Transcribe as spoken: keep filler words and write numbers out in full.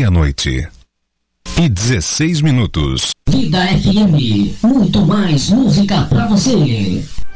Meia-noite e dezesseis minutos. Vida F M, muito mais música pra você.